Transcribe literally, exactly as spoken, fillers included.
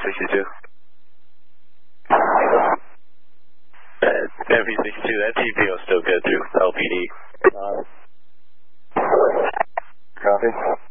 sixty-two. Uh, M P sixty-two, that T P O still good through L P D. Uh, copy.